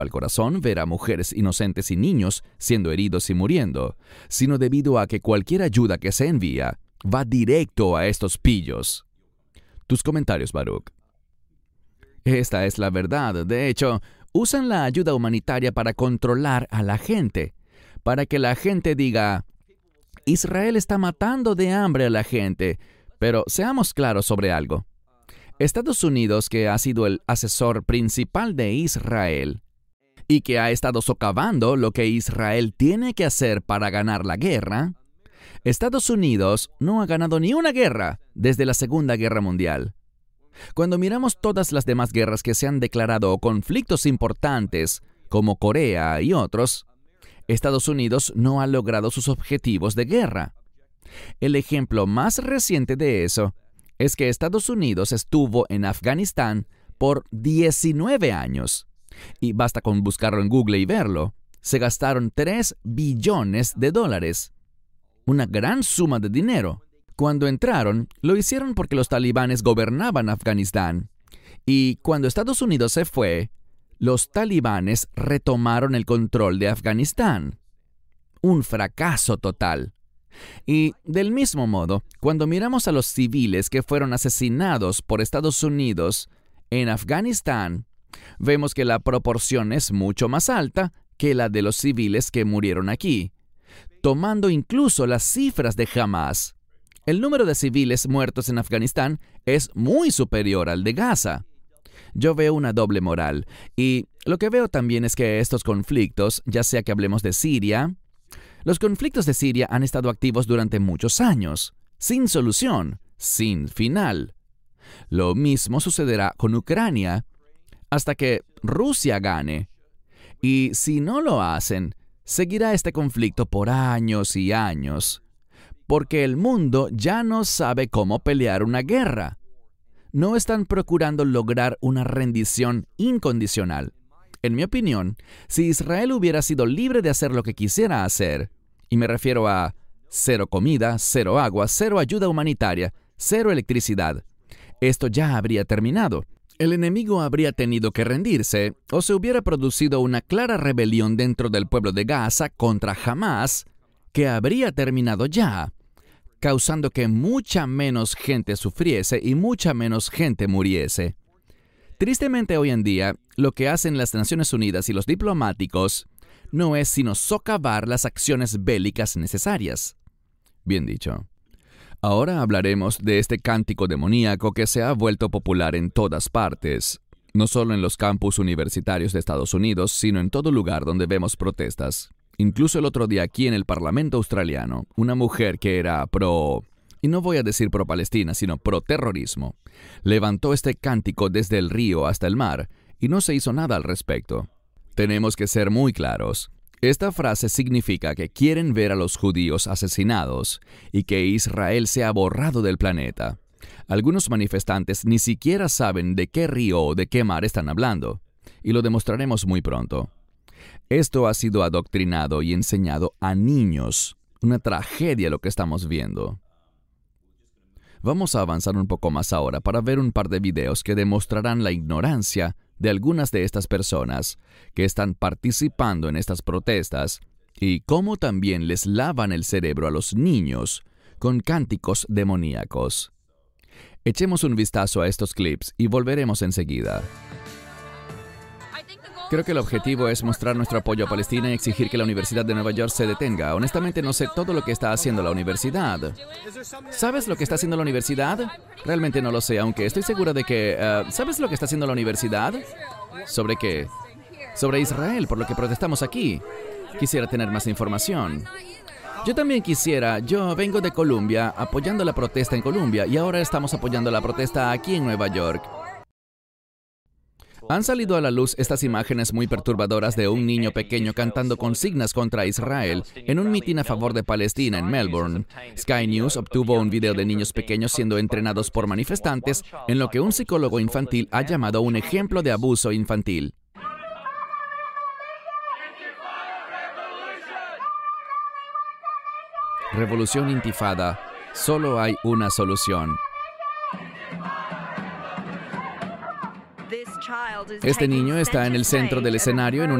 al corazón ver a mujeres inocentes y niños siendo heridos y muriendo, sino debido a que cualquier ayuda que se envía va directo a estos pillos. Tus comentarios, Baruch. Esta es la verdad. De hecho, usan la ayuda humanitaria para controlar a la gente, para que la gente diga, Israel está matando de hambre a la gente. Pero seamos claros sobre algo. Estados Unidos, que ha sido el asesor principal de Israel y que ha estado socavando lo que Israel tiene que hacer para ganar la guerra, Estados Unidos no ha ganado ni una guerra desde la Segunda Guerra Mundial. Cuando miramos todas las demás guerras que se han declarado o conflictos importantes, como Corea y otros, Estados Unidos no ha logrado sus objetivos de guerra. El ejemplo más reciente de eso es que Estados Unidos estuvo en Afganistán por 19 años. Y basta con buscarlo en Google y verlo. Se gastaron $3 billones. Una gran suma de dinero. Cuando entraron, lo hicieron porque los talibanes gobernaban Afganistán. Y cuando Estados Unidos se fue, los talibanes retomaron el control de Afganistán. Un fracaso total. Y del mismo modo, cuando miramos a los civiles que fueron asesinados por Estados Unidos en Afganistán, vemos que la proporción es mucho más alta que la de los civiles que murieron aquí, tomando incluso las cifras de Hamas. El número de civiles muertos en Afganistán es muy superior al de Gaza. Yo veo una doble moral, y lo que veo también es que estos conflictos, ya sea que hablemos de Siria, los conflictos de Siria han estado activos durante muchos años, sin solución, sin final. Lo mismo sucederá con Ucrania, hasta que Rusia gane. Y si no lo hacen, seguirá este conflicto por años y años, porque el mundo ya no sabe cómo pelear una guerra. No están procurando lograr una rendición incondicional. En mi opinión, si Israel hubiera sido libre de hacer lo que quisiera hacer, y me refiero a cero comida, cero agua, cero ayuda humanitaria, cero electricidad, esto ya habría terminado. El enemigo habría tenido que rendirse, o se hubiera producido una clara rebelión dentro del pueblo de Gaza contra Hamas, que habría terminado ya, causando que mucha menos gente sufriese y mucha menos gente muriese. Tristemente hoy en día, lo que hacen las Naciones Unidas y los diplomáticos no es sino socavar las acciones bélicas necesarias. Bien dicho. Ahora hablaremos de este cántico demoníaco que se ha vuelto popular en todas partes, no solo en los campus universitarios de Estados Unidos, sino en todo lugar donde vemos protestas. Incluso el otro día aquí en el Parlamento australiano, una mujer que era y no voy a decir pro-Palestina, sino pro-terrorismo, levantó este cántico desde el río hasta el mar y no se hizo nada al respecto. Tenemos que ser muy claros. Esta frase significa que quieren ver a los judíos asesinados y que Israel sea borrado del planeta. Algunos manifestantes ni siquiera saben de qué río o de qué mar están hablando, y lo demostraremos muy pronto. Esto ha sido adoctrinado y enseñado a niños. Una tragedia lo que estamos viendo. Vamos a avanzar un poco más ahora para ver un par de videos que demostrarán la ignorancia de algunas de estas personas que están participando en estas protestas y cómo también les lavan el cerebro a los niños con cánticos demoníacos. Echemos un vistazo a estos clips y volveremos enseguida. Creo que el objetivo es mostrar nuestro apoyo a Palestina y exigir que la Universidad de Nueva York se detenga. Honestamente no sé todo lo que está haciendo la universidad. ¿Sabes lo que está haciendo la universidad? Realmente no lo sé, aunque estoy segura de que... ¿Sabes lo que está haciendo la universidad? ¿Sobre qué? Sobre Israel, por lo que protestamos aquí. Quisiera tener más información. Yo también quisiera. Yo vengo de Columbia, apoyando la protesta en Columbia, y ahora estamos apoyando la protesta aquí en Nueva York. Han salido a la luz estas imágenes muy perturbadoras de un niño pequeño cantando consignas contra Israel en un mitin a favor de Palestina en Melbourne. Sky News obtuvo un video de niños pequeños siendo entrenados por manifestantes en lo que un psicólogo infantil ha llamado un ejemplo de abuso infantil. Revolución Intifada. Solo hay una solución. Este niño está en el centro del escenario en